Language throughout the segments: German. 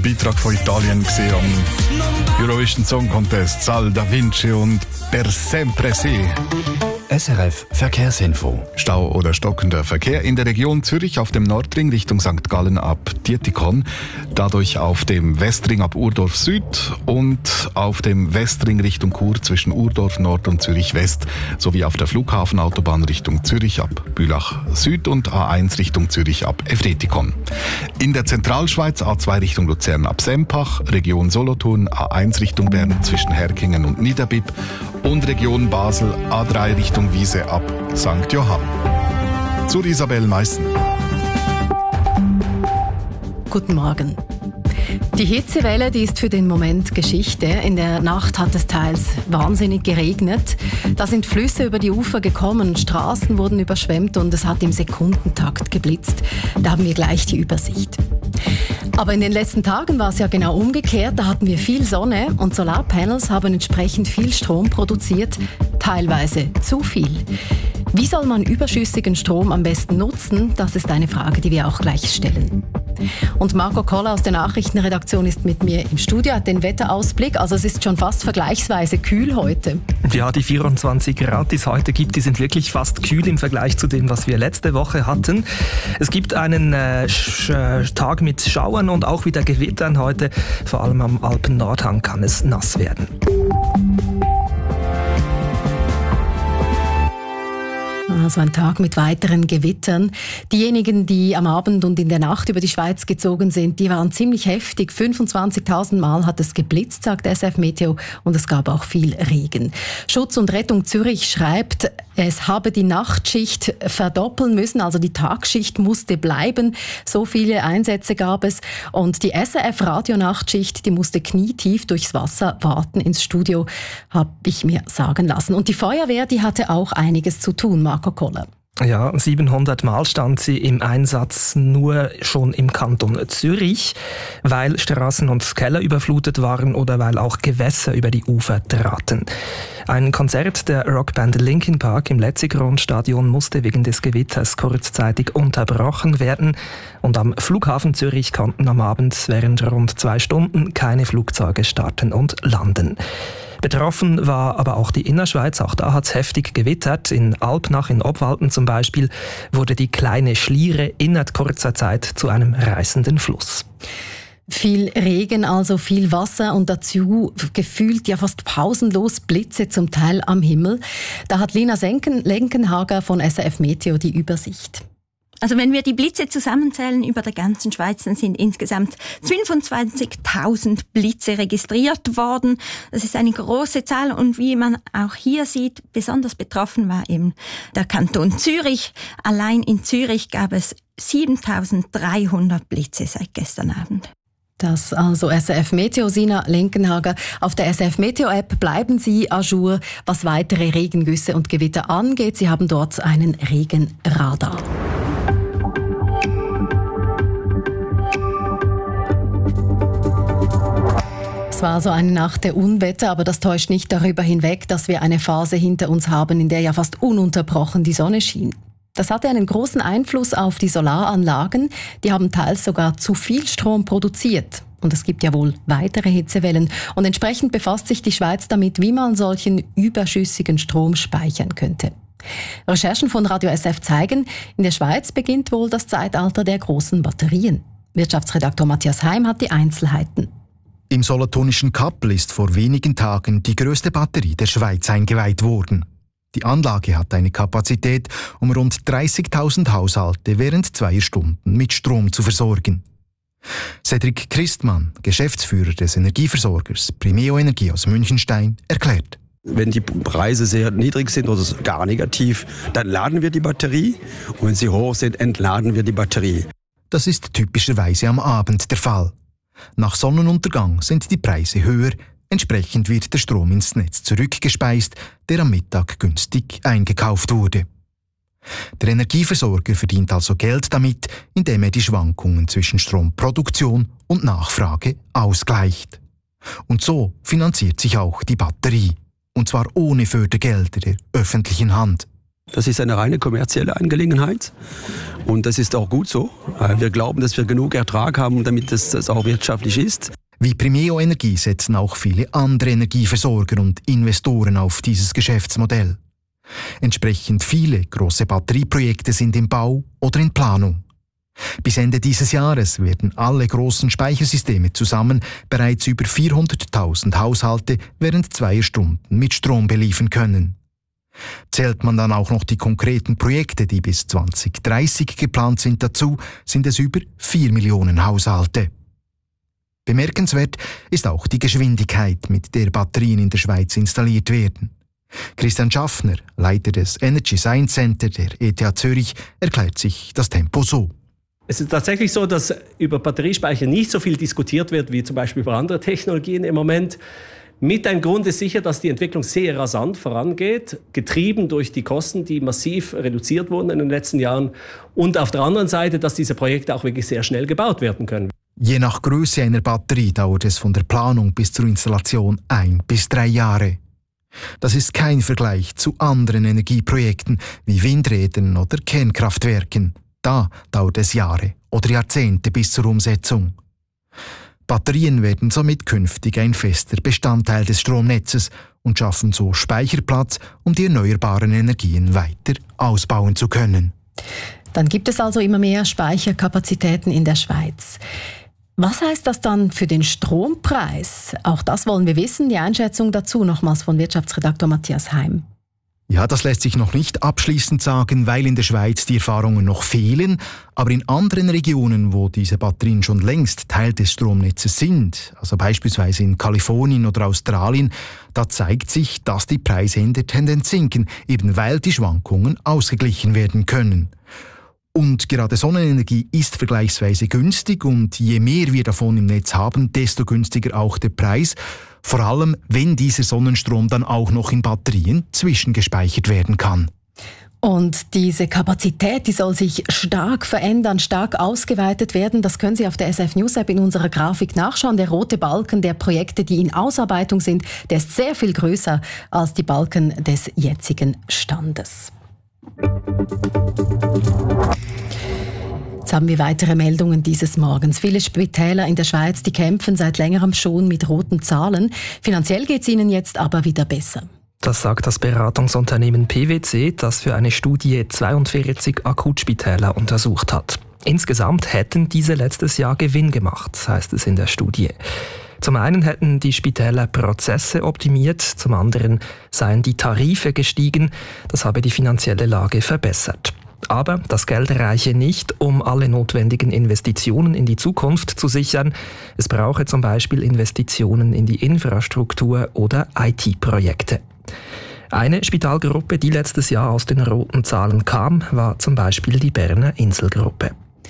Beitrag von Italien gesehen am Eurovision Song Contest. Sal da Vinci und Per sempre sì. SRF Verkehrsinfo. Stau oder stockender Verkehr in der Region Zürich auf dem Nordring Richtung St. Gallen ab Dietikon, dadurch auf dem Westring ab Urdorf Süd und auf dem Westring Richtung Chur zwischen Urdorf Nord und Zürich West sowie auf der Flughafenautobahn Richtung Zürich ab Bülach Süd und A1 Richtung Zürich ab Efretikon. In der Zentralschweiz A2 Richtung Luzern ab Sempach, Region Solothurn A1 Richtung Bern zwischen Herkingen und Niederbipp und Region Basel A3 Richtung Wiese ab St. Johann. Zur Isabel Meissen. Guten Morgen. Die Hitzewelle, die ist für den Moment Geschichte. In der Nacht hat es teils wahnsinnig geregnet. Da sind Flüsse über die Ufer gekommen, Straßen wurden überschwemmt und es hat im Sekundentakt geblitzt. Da haben wir gleich die Übersicht. Aber in den letzten Tagen war es ja genau umgekehrt. Da hatten wir viel Sonne und Solarpanels haben entsprechend viel Strom produziert, teilweise zu viel. Wie soll man überschüssigen Strom am besten nutzen? Das ist eine Frage, die wir auch gleich stellen. Und Marco Koller aus der Nachrichtenredaktion ist mit mir im Studio, hat den Wetterausblick. Also es ist schon fast vergleichsweise kühl heute. Ja, die 24 Grad, die es heute gibt, die sind wirklich fast kühl im Vergleich zu dem, was wir letzte Woche hatten. Es gibt einen Tag mit Schauern und auch wieder Gewittern heute. Vor allem am Alpen-Nordhang kann es nass werden. Also ein Tag mit weiteren Gewittern. Diejenigen, die am Abend und in der Nacht über die Schweiz gezogen sind, die waren ziemlich heftig. 25.000 Mal hat es geblitzt, sagt SF Meteo, und es gab auch viel Regen. Schutz und Rettung Zürich schreibt, es habe die Nachtschicht verdoppeln müssen, also die Tagschicht musste bleiben. So viele Einsätze gab es. Und die SRF-Radionachtschicht, die musste knietief durchs Wasser warten ins Studio, habe ich mir sagen lassen. Und die Feuerwehr, die hatte auch einiges zu tun, Marco Koller. Ja, 700 Mal stand sie im Einsatz nur schon im Kanton Zürich, weil Straßen und Keller überflutet waren oder weil auch Gewässer über die Ufer traten. Ein Konzert der Rockband Linkin Park im Letzigrund-Stadion musste wegen des Gewitters kurzzeitig unterbrochen werden und am Flughafen Zürich konnten am Abend während rund 2 Stunden keine Flugzeuge starten und landen. Betroffen war aber auch die Innerschweiz, auch da hat es heftig gewittert. In Alpnach, in Obwalden zum Beispiel, wurde die kleine Schliere innerhalb kurzer Zeit zu einem reißenden Fluss. Viel Regen, also viel Wasser und dazu gefühlt ja fast pausenlos Blitze zum Teil am Himmel. Da hat Lina Lenkenhager von SRF Meteo die Übersicht. Also wenn wir die Blitze zusammenzählen über der ganzen Schweiz, dann sind insgesamt 25.000 Blitze registriert worden. Das ist eine große Zahl und wie man auch hier sieht, besonders betroffen war eben der Kanton Zürich. Allein in Zürich gab es 7.300 Blitze seit gestern Abend. Das also SRF Meteo, Sina Lenkenhager. Auf der SRF Meteo App bleiben Sie à jour, was weitere Regengüsse und Gewitter angeht. Sie haben dort einen Regenradar. Es war so eine Nacht der Unwetter, aber das täuscht nicht darüber hinweg, dass wir eine Phase hinter uns haben, in der ja fast ununterbrochen die Sonne schien. Das hatte einen großen Einfluss auf die Solaranlagen. Die haben teils sogar zu viel Strom produziert. Und es gibt ja wohl weitere Hitzewellen. Und entsprechend befasst sich die Schweiz damit, wie man solchen überschüssigen Strom speichern könnte. Recherchen von Radio SF zeigen, in der Schweiz beginnt wohl das Zeitalter der großen Batterien. Wirtschaftsredaktor Matthias Heim hat die Einzelheiten. Im solothurnischen Kappel ist vor wenigen Tagen die grösste Batterie der Schweiz eingeweiht worden. Die Anlage hat eine Kapazität, um rund 30.000 Haushalte während 2 Stunden mit Strom zu versorgen. Cedric Christmann, Geschäftsführer des Energieversorgers Primeo Energie aus Münchenstein, erklärt: Wenn die Preise sehr niedrig sind oder gar negativ, dann laden wir die Batterie. Und wenn sie hoch sind, entladen wir die Batterie. Das ist typischerweise am Abend der Fall. Nach Sonnenuntergang sind die Preise höher, entsprechend wird der Strom ins Netz zurückgespeist, der am Mittag günstig eingekauft wurde. Der Energieversorger verdient also Geld damit, indem er die Schwankungen zwischen Stromproduktion und Nachfrage ausgleicht. Und so finanziert sich auch die Batterie, und zwar ohne Fördergelder der öffentlichen Hand. Das ist eine reine kommerzielle Angelegenheit und das ist auch gut so. Wir glauben, dass wir genug Ertrag haben, damit es auch wirtschaftlich ist. Wie Primeo Energie setzen auch viele andere Energieversorger und Investoren auf dieses Geschäftsmodell. Entsprechend viele große Batterieprojekte sind im Bau oder in Planung. Bis Ende dieses Jahres werden alle großen Speichersysteme zusammen bereits über 400.000 Haushalte während 2 Stunden mit Strom beliefern können. Zählt man dann auch noch die konkreten Projekte, die bis 2030 geplant sind, dazu, sind es über 4 Millionen Haushalte. Bemerkenswert ist auch die Geschwindigkeit, mit der Batterien in der Schweiz installiert werden. Christian Schaffner, Leiter des Energy Science Center der ETH Zürich, erklärt sich das Tempo so. Es ist tatsächlich so, dass über Batteriespeicher nicht so viel diskutiert wird, wie zum Beispiel über andere Technologien im Moment. Mit ein Grund ist sicher, dass die Entwicklung sehr rasant vorangeht, getrieben durch die Kosten, die massiv reduziert wurden in den letzten Jahren. Und auf der anderen Seite, dass diese Projekte auch wirklich sehr schnell gebaut werden können. Je nach Größe einer Batterie dauert es von der Planung bis zur Installation 1 bis 3 Jahre. Das ist kein Vergleich zu anderen Energieprojekten wie Windrädern oder Kernkraftwerken. Da dauert es Jahre oder Jahrzehnte bis zur Umsetzung. Batterien werden somit künftig ein fester Bestandteil des Stromnetzes und schaffen so Speicherplatz, um die erneuerbaren Energien weiter ausbauen zu können. Dann gibt es also immer mehr Speicherkapazitäten in der Schweiz. Was heißt das dann für den Strompreis? Auch das wollen wir wissen. Die Einschätzung dazu nochmals von Wirtschaftsredaktor Matthias Heim. Ja, das lässt sich noch nicht abschließend sagen, weil in der Schweiz die Erfahrungen noch fehlen. Aber in anderen Regionen, wo diese Batterien schon längst Teil des Stromnetzes sind, also beispielsweise in Kalifornien oder Australien, da zeigt sich, dass die Preise in der Tendenz sinken, eben weil die Schwankungen ausgeglichen werden können. Und gerade Sonnenenergie ist vergleichsweise günstig und je mehr wir davon im Netz haben, desto günstiger auch der Preis. Vor allem, wenn dieser Sonnenstrom dann auch noch in Batterien zwischengespeichert werden kann. Und diese Kapazität, die soll sich stark verändern, stark ausgeweitet werden. Das können Sie auf der SF News App in unserer Grafik nachschauen. Der rote Balken der Projekte, die in Ausarbeitung sind, der ist sehr viel größer als die Balken des jetzigen Standes. Jetzt haben wir weitere Meldungen dieses Morgens. Viele Spitäler in der Schweiz, die kämpfen seit längerem schon mit roten Zahlen. Finanziell geht es ihnen jetzt aber wieder besser. Das sagt das Beratungsunternehmen PwC, das für eine Studie 42 Akutspitäler untersucht hat. Insgesamt hätten diese letztes Jahr Gewinn gemacht, heißt es in der Studie. Zum einen hätten die Spitäler Prozesse optimiert, zum anderen seien die Tarife gestiegen. Das habe die finanzielle Lage verbessert. Aber das Geld reiche nicht, um alle notwendigen Investitionen in die Zukunft zu sichern. Es brauche zum Beispiel Investitionen in die Infrastruktur oder IT-Projekte. Eine Spitalgruppe, die letztes Jahr aus den roten Zahlen kam, war zum Beispiel die Berner Inselgruppe.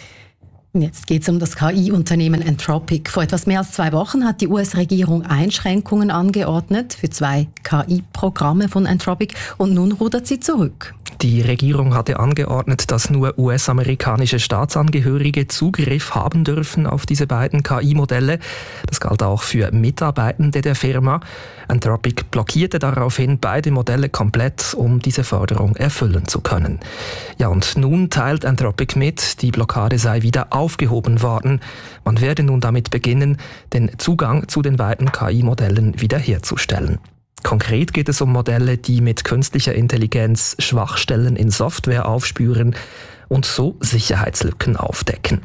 Jetzt geht es um das KI-Unternehmen Anthropic. Vor etwas mehr als 2 Wochen hat die US-Regierung Einschränkungen angeordnet für 2 KI-Programme von Anthropic und nun rudert sie zurück. Die Regierung hatte angeordnet, dass nur US-amerikanische Staatsangehörige Zugriff haben dürfen auf diese beiden KI-Modelle. Das galt auch für Mitarbeitende der Firma. Anthropic blockierte daraufhin beide Modelle komplett, um diese Forderung erfüllen zu können. Ja, und nun teilt Anthropic mit, die Blockade sei wieder aufgehoben worden. Man werde nun damit beginnen, den Zugang zu den beiden KI-Modellen wiederherzustellen. Konkret geht es um Modelle, die mit künstlicher Intelligenz Schwachstellen in Software aufspüren und so Sicherheitslücken aufdecken.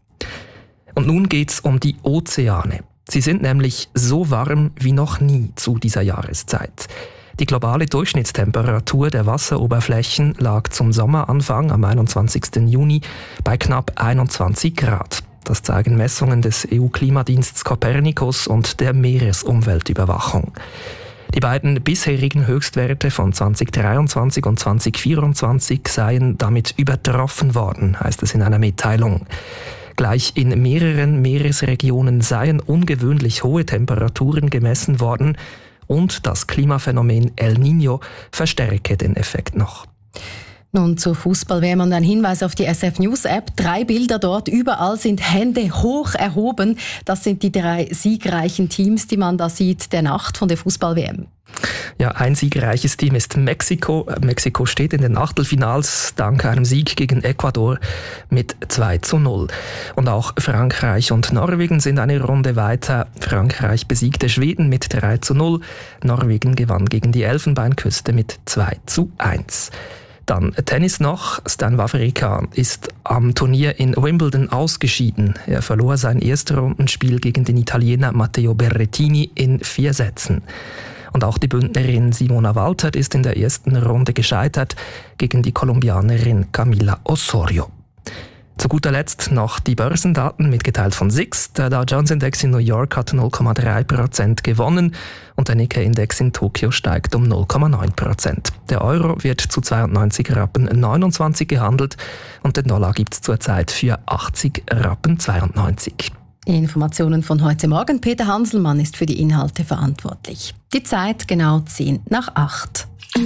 Und nun geht es um die Ozeane. Sie sind nämlich so warm wie noch nie zu dieser Jahreszeit. Die globale Durchschnittstemperatur der Wasseroberflächen lag zum Sommeranfang am 21. Juni bei knapp 21 Grad. Das zeigen Messungen des EU-Klimadienstes Copernicus und der Meeresumweltüberwachung. Die beiden bisherigen Höchstwerte von 2023 und 2024 seien damit übertroffen worden, heißt es in einer Mitteilung. Gleich in mehreren Meeresregionen seien ungewöhnlich hohe Temperaturen gemessen worden und das Klimaphänomen El Niño verstärke den Effekt noch. Nun zur Fußball-WM und ein Hinweis auf die SF News App. 3 Bilder dort, überall sind Hände hoch erhoben. Das sind die 3 siegreichen Teams, die man da sieht, der Nacht von der Fußball-WM. Ja, ein siegreiches Team ist Mexiko. Mexiko steht in den Achtelfinals dank einem Sieg gegen Ecuador mit 2:0. Und auch Frankreich und Norwegen sind eine Runde weiter. Frankreich besiegte Schweden mit 3:0. Norwegen gewann gegen die Elfenbeinküste mit 2:1. Dann Tennis noch. Stan Wawrinka ist am Turnier in Wimbledon ausgeschieden. Er verlor sein Erstrundenspiel gegen den Italiener Matteo Berrettini in 4 Sätzen. Und auch die Bündnerin Simona Walter ist in der ersten Runde gescheitert gegen die Kolumbianerin Camila Osorio. Zu guter Letzt noch die Börsendaten mitgeteilt von SIX. Der Dow Jones Index in New York hat 0,3% gewonnen und der Nikkei-Index in Tokio steigt um 0,9%. Der Euro wird zu 92,29 Rappen gehandelt und den Dollar gibt es zurzeit für 80,92 Rappen. Informationen von heute Morgen. Peter Hanselmann ist für die Inhalte verantwortlich. Die Zeit genau 7:10.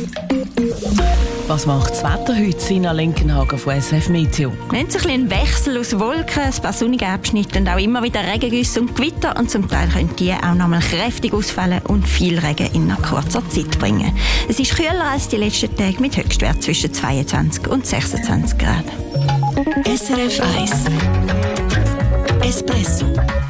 Was macht das Wetter heute, Sina Lenkenhagen von SF Meteo? Wir haben so ein Wechsel aus Wolken, ein paar sonnige Abschnitte und auch immer wieder Regengüsse und Gewitter. Und zum Teil können die auch nochmal kräftig ausfallen und viel Regen in einer kurzer Zeit bringen. Es ist kühler als die letzten Tage mit Höchstwert zwischen 22 und 26 Grad. SRF 1 Espresso.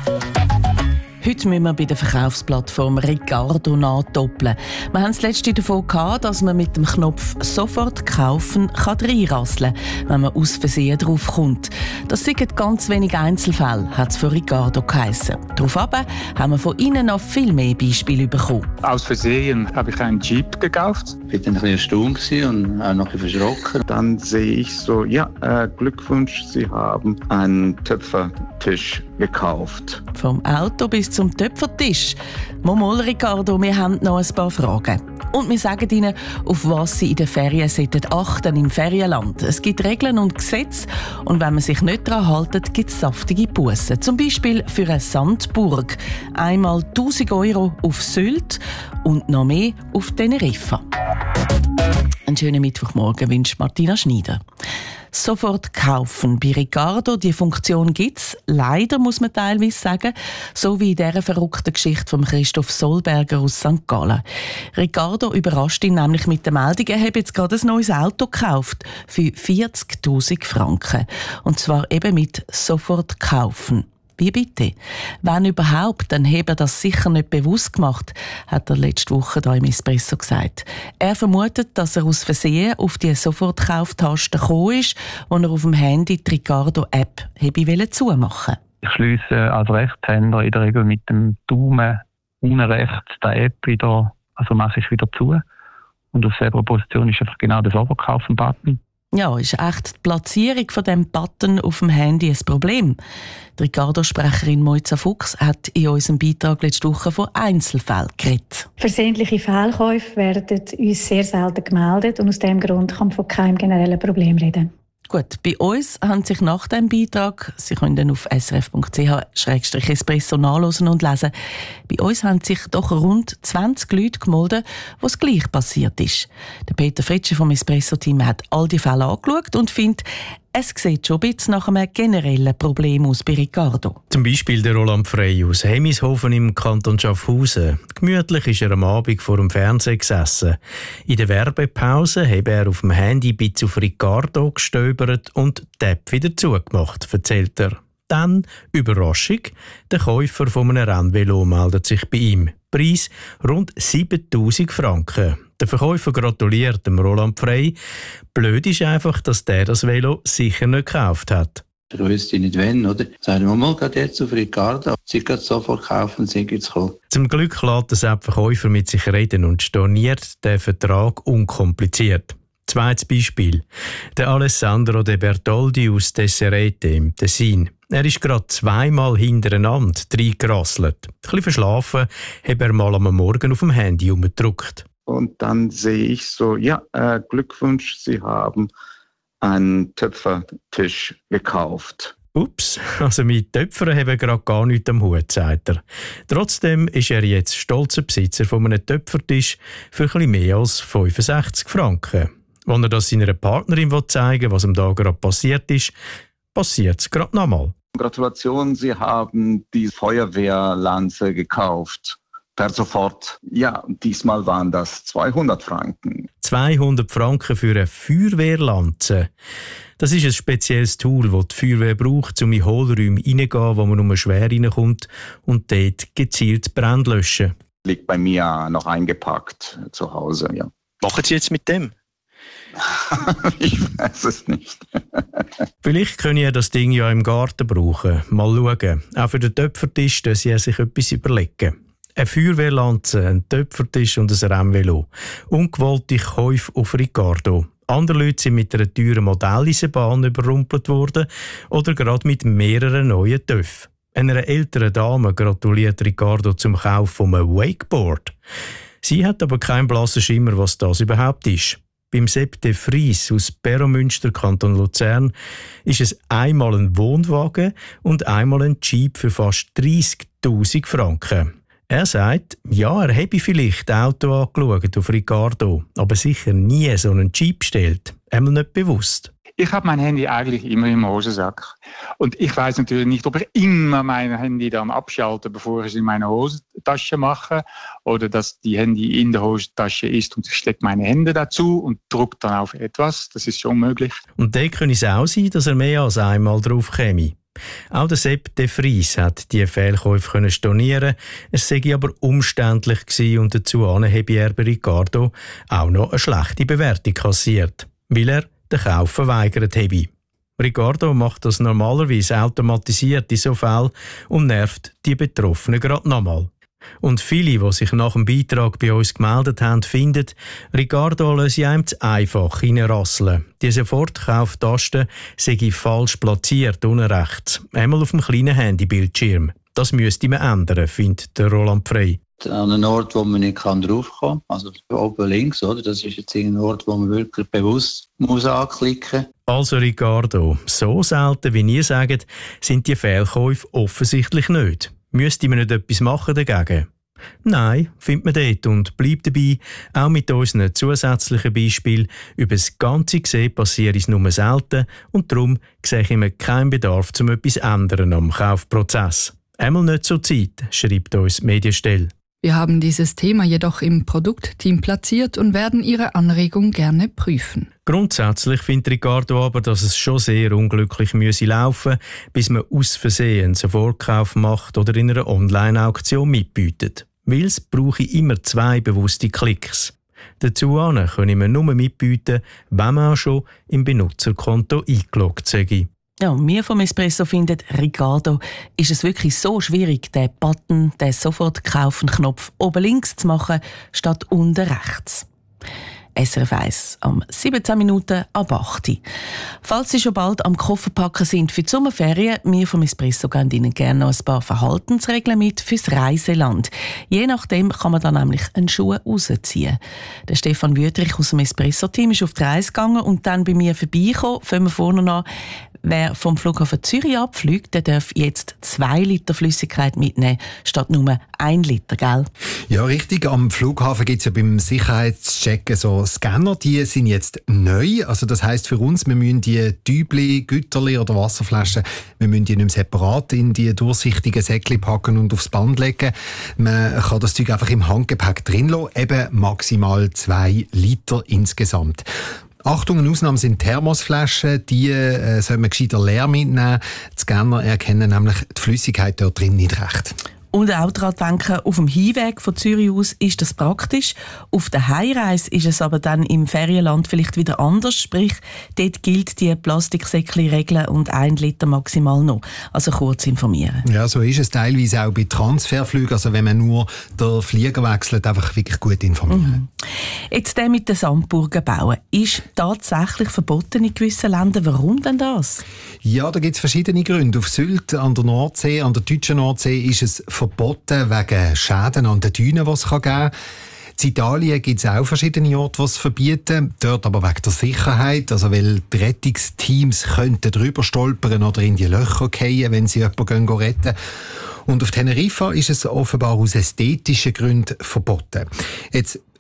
Heute müssen wir bei der Verkaufsplattform Ricardo nachdoppeln. Wir haben das letzte davon gehabt, dass man mit dem Knopf «Sofort kaufen» reinrasseln kann, wenn man aus Versehen drauf kommt. Das sind ganz wenige Einzelfälle, hat es von Ricardo geheissen. Daraufhin haben wir von Ihnen noch viel mehr Beispiele bekommen. Aus Versehen habe ich einen Jeep gekauft. Ich war dann ein bisschen erstaunt und auch noch ein bisschen verschrocken. Dann sehe ich so, Glückwunsch, Sie haben einen Töpfertisch gekauft. Vom Auto bis zum Töpfertisch. Mal, Ricardo, wir haben noch ein paar Fragen. Und wir sagen Ihnen, auf was Sie in den Ferien achten im Ferienland. Es gibt Regeln und Gesetze und wenn man sich nicht daran hält, gibt es saftige Bussen. Zum Beispiel für eine Sandburg. Einmal 1'000 € auf Sylt und noch mehr auf Teneriffa. Einen schönen Mittwochmorgen wünscht Martina Schneider. Sofort kaufen. Bei Ricardo, die Funktion gibt's. Leider, muss man teilweise sagen. So wie in dieser verrückten Geschichte von Christoph Solberger aus St. Gallen. Ricardo überrascht ihn nämlich mit der Meldung, er habe jetzt gerade ein neues Auto gekauft. Für 40'000 Franken. Und zwar eben mit Sofort kaufen. Wie bitte? Wenn überhaupt, dann habe er das sicher nicht bewusst gemacht, hat er letzte Woche hier im Espresso gesagt. Er vermutet, dass er aus Versehen auf die Sofortkauftaste gekommen ist, wo er auf dem Handy die Ricardo-App zumachen wollte. Ich schliesse als Rechtshänder in der Regel mit dem Daumen unten rechts die App wieder, also mache ich wieder zu. Und auf selber Position ist einfach genau der Sofortkaufen-Button. Ja, ist echt die Platzierung von diesem Button auf dem Handy ein Problem. Die Ricardo-Sprecherin Moiza Fuchs hat in unserem Beitrag letzte Woche von Einzelfällen geredet. Versehentliche Fehlkäufe werden uns sehr selten gemeldet und aus diesem Grund kann man von keinem generellen Problem reden. Gut, bei uns haben sich nach diesem Beitrag, Sie können dann auf srf.ch/espresso nachlesen und lesen, bei uns haben sich doch rund 20 Leute gemeldet, wo es gleich passiert ist. Der Peter Fritsche vom Espresso-Team hat all die Fälle angeschaut und findet, es sieht schon ein bisschen nach einem generellen Problem aus bei Ricardo. Zum Beispiel der Roland Frey aus Hemishofen im Kanton Schaffhausen. Gemütlich ist er am Abend vor dem Fernseher gesessen. In der Werbepause habe er auf dem Handy ein bisschen auf Ricardo gestöbert und die App wieder zugemacht, erzählt er. Dann, Überraschung, der Käufer von einem Rennvelo meldet sich bei ihm. Preis rund 7'000 Franken. Der Verkäufer gratuliert dem Roland Frey. Blöd ist einfach, dass der das Velo sicher nicht gekauft hat. Er wüsste nicht wann, oder? Sagen wir mal, geht jetzt auf Ricardo. Sie geht sofort kaufen, sie geht's kommen. Zum Glück lässt der Verkäufer mit sich reden und storniert den Vertrag unkompliziert. Zweites Beispiel. Der Alessandro De Bertoldi aus Tesserete im Tessin. Er ist gerade 2-mal hintereinander reingerasselt. Ein bisschen verschlafen, hat er mal am Morgen auf dem Handy umgedrückt. Und dann sehe ich so, Glückwunsch, Sie haben einen Töpfertisch gekauft. Ups, also mit Töpfern haben wir gerade gar nichts am Hut, sagt er. Trotzdem ist er jetzt stolzer Besitzer von einem Töpfertisch für ein bisschen mehr als 65 Franken. Wenn er das seiner Partnerin zeigen will, was ihm da gerade passiert ist, passiert es gerade nochmal. Gratulation, Sie haben die Feuerwehrlanze gekauft. Per sofort. Ja, diesmal waren das 200 Franken. 200 Franken für eine Feuerwehrlanze. Das ist ein spezielles Tool, das die Feuerwehr braucht, um in Hohlräume reinzugehen, wo man nur schwer reinkommt und dort gezielt Brand löschen. Liegt bei mir noch eingepackt zu Hause, ja. Machen Sie jetzt mit dem? Ich weiß es nicht. Vielleicht können ihr das Ding ja im Garten brauchen. Mal schauen. Auch für den Töpfertisch müssen sie sich etwas überlegen. Eine Feuerwehrlanze, ein Töpfertisch und ein Rennvelo. Ungewollte Käufe auf Ricardo. Andere Leute sind mit einer teuren Modelleisenbahn überrumpelt worden oder gerade mit mehreren neuen Töpfen. Einer älteren Dame gratuliert Ricardo zum Kauf von einem Wakeboard. Sie hat aber keinen blassen Schimmer, was das überhaupt ist. Beim Sepp de Vries aus Perromünster, Kanton Luzern, ist es einmal ein Wohnwagen und einmal ein Jeep für fast 30'000 Franken. Er sagt, ja, er habe vielleicht Auto angeschaut auf Ricardo, aber sicher nie so einen Jeep bestellt. Einmal nicht bewusst. Ich habe mein Handy eigentlich immer im Hosensack. Und ich weiß natürlich nicht, ob ich immer mein Handy dann abschalte, bevor ich es in meine Hosentasche mache. Oder dass die Handy in der Hosentasche ist und ich stecke meine Hände dazu und drücke dann auf etwas. Das ist schon möglich. Und dann könnte es auch sein, dass er mehr als einmal drauf käme. Auch der Sepp de Vries hat diese Fehlkäufe stornieren. Es sei aber umständlich gewesen und dazu habe er bei Ricardo auch noch eine schlechte Bewertung kassiert, weil er den Kauf verweigert habe. Ricardo macht das normalerweise automatisiert in so Fällen und nervt die Betroffenen gerade nochmal. Und viele, die sich nach dem Beitrag bei uns gemeldet haben, finden, Ricardo lasse einem zu einfach reinrasseln. Die Sofortkauftaste sei falsch platziert, unten rechts. Einmal auf dem kleinen Handybildschirm. Das müsste man ändern, findet der Roland Frey. An einem Ort, wo man nicht draufkommen kann, also oben links, oder? Das ist jetzt ein Ort, wo man wirklich bewusst muss anklicken muss. Also Ricardo, so selten wie ihr sagt, sind die Fehlkäufe offensichtlich nicht. Müsste man nicht etwas machen dagegen? Nein, findet man dort und bleibt dabei, auch mit unseren zusätzlichen Beispielen. Über das Ganze gesehen passiert es nur selten und darum sehe ich immer keinen Bedarf, um etwas zu ändern am Kaufprozess. Einmal nicht zur Zeit, schreibt uns die Medienstelle. Wir haben dieses Thema jedoch im Produktteam platziert und werden Ihre Anregung gerne prüfen. Grundsätzlich findet Ricardo aber, dass es schon sehr unglücklich müsse laufen, bis man aus Versehen einen Vorkauf macht oder in einer Online-Auktion mitbietet. Weil es brauche immer 2 bewusste Klicks. Dazu können wir nur mitbieten, wenn man auch schon im Benutzerkonto eingeloggt sei. Ja, wir vom Espresso finden, Ricardo, ist es wirklich so schwierig, den Button, den Sofort-Kaufen-Knopf oben links zu machen, statt unten rechts. SRF 1 am 17 Minuten ab 8. Falls Sie schon bald am Kofferpacken sind für die Sommerferien, wir vom Espresso geben Ihnen gerne noch ein paar Verhaltensregeln mit fürs Reiseland. Je nachdem kann man dann nämlich einen Schuh rausziehen. Der Stefan Wüthrich aus dem Espresso-Team ist auf die Reise gegangen und dann bei mir vorbeigekommen. Fangen wir vorne an. Wer vom Flughafen Zürich abfliegt, der darf jetzt 2 Liter Flüssigkeit mitnehmen, statt nur 1 Liter, gell? Ja, richtig. Am Flughafen gibt es ja beim Sicherheitschecken so Scanner, die sind jetzt neu. Also das heisst für uns, wir müssen die Tübli, Güterli oder Wasserflaschen, wir müssen die nicht mehr separat in die durchsichtigen Säckchen packen und aufs Band legen. Man kann das Zeug einfach im Handgepäck drin lassen, eben maximal 2 Liter insgesamt. Achtung, eine Ausnahme sind Thermosflaschen, die soll man gescheiter leer mitnehmen. Die Scanner erkennen nämlich die Flüssigkeit dort drin nicht recht. Und auch daran denken, auf dem Hinweg von Zürich aus ist das praktisch. Auf der Heimreise ist es aber dann im Ferienland vielleicht wieder anders. Sprich, dort gilt die Plastiksäckchen-Regel und 1 Liter maximal noch. Also kurz informieren. Ja, so ist es teilweise auch bei Transferflügen. Also wenn man nur den Flieger wechselt, einfach wirklich gut informieren. Jetzt der mit den Sandburgen bauen. Ist tatsächlich verboten in gewissen Ländern. Warum denn das? Ja, da gibt es verschiedene Gründe. Auf Sylt, an der Nordsee, an der deutschen Nordsee ist es verboten wegen Schäden an den Dünen, die es geben kann. In Italien gibt es auch verschiedene Orte, die es verbieten. Dort aber wegen der Sicherheit, also weil die Rettungsteams könnten drüber stolpern oder in die Löcher fallen, wenn sie jemanden retten. Und auf Teneriffa ist es offenbar aus ästhetischen Gründen verboten. Jetzt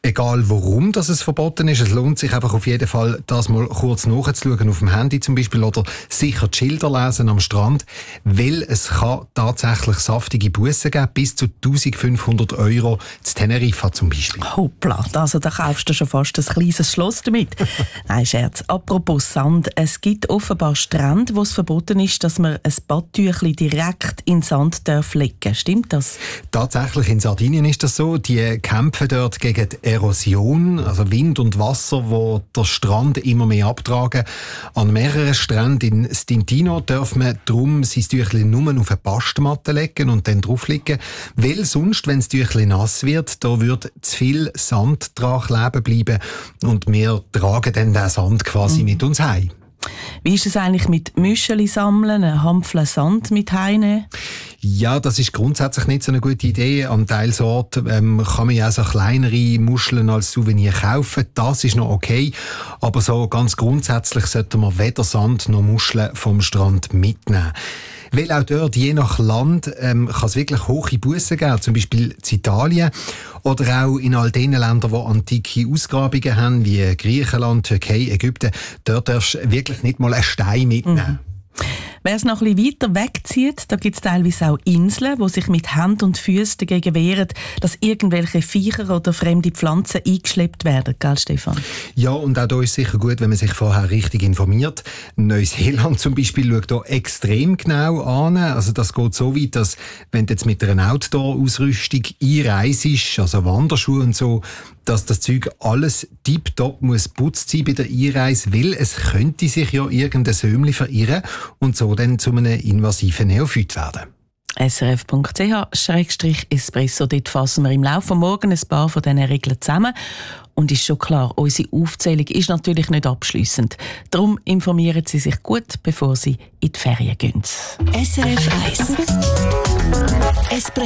Egal warum das es verboten ist, es lohnt sich einfach auf jeden Fall, das mal kurz nachzuschauen, auf dem Handy zum Beispiel, oder sicher die Schilder lesen am Strand, weil es kann tatsächlich saftige Bussen geben, bis zu 1500 € zu Teneriffa zum Beispiel. Hoppla, also da kaufst du schon fast ein kleines Schloss damit. Nein, Scherz. Apropos Sand, es gibt offenbar Strände, wo es verboten ist, dass man ein Badtüchli direkt in den Sand legen darf. Stimmt das? Tatsächlich, in Sardinien ist das so. Die kämpfen dort gegen die Erosion, also Wind und Wasser, wo der Strand immer mehr abtragen. An mehreren Stränden in Stintino darf man darum sein Tüchli nur auf eine Bastmatte legen und dann drauf liegen, weil sonst, wenn das Tüchli nass wird, da würde zu viel Sand dran kleben bleiben und wir tragen dann den Sand quasi mit uns heim. Wie ist es eigentlich mit Müscheli sammeln, einen Hampfel Sand mit heimnehmen? Ja, das ist grundsätzlich nicht so eine gute Idee. An Teilsorten kann man ja auch so kleinere Muscheln als Souvenir kaufen. Das ist noch okay. Aber so ganz grundsätzlich sollte man weder Sand noch Muscheln vom Strand mitnehmen. Weil auch dort, je nach Land, kann es wirklich hohe Bussen geben. Zum Beispiel in Italien. Oder auch in all den Ländern, die antike Ausgrabungen haben, wie Griechenland, Türkei, Ägypten. Dort darfst du wirklich nicht mal einen Stein mitnehmen. Wer es noch ein bisschen weiter wegzieht, da gibt es teilweise auch Inseln, die sich mit Händen und Füßen dagegen wehren, dass irgendwelche Viecher oder fremde Pflanzen eingeschleppt werden, gell, Stefan? Ja, und auch da ist es sicher gut, wenn man sich vorher richtig informiert. Neuseeland zum Beispiel schaut hier extrem genau an. Also das geht so weit, dass wenn du jetzt mit einer Outdoor-Ausrüstung einreist, also Wanderschuhe und so, dass das Zeug alles tipptopp muss putzt sein bei der Einreise, weil es könnte sich ja irgendein Sömli verirren und so dann zu einem invasiven Neophyt werden. srf.ch/espresso. Dort fassen wir im Laufe des Morgens ein paar von diesen Regeln zusammen. Und ist schon klar, unsere Aufzählung ist natürlich nicht abschliessend. Darum informieren Sie sich gut, bevor Sie in die Ferien gehen. SRF 1